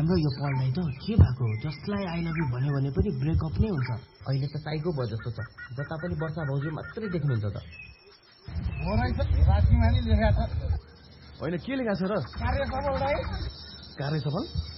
हाम्रो यो पढ्दै त के भएको हो? जसलाई आई लभ यु भन्यो भने पनि ब्रेकअप नै हुन्छ। अहिले त साइको भयो जस्तो छ। जता पनि वर्षा भाउजू मात्रै देख्नुहुन्छ त। रातिमा नि लेखा छ। होइन के लेखा छ र? कार्य सफल। कार्य सफल?